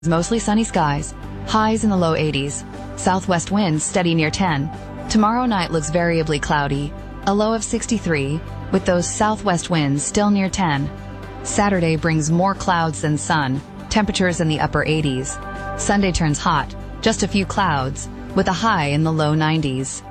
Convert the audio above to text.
Mostly sunny skies, highs in the low 80s, southwest winds steady near 10. Tomorrow night looks variably cloudy, a low of 63, with those southwest winds still near 10. Saturday brings more clouds than sun, temperatures in the upper 80s. Sunday turns hot, just a few clouds, with a high in the low 90s.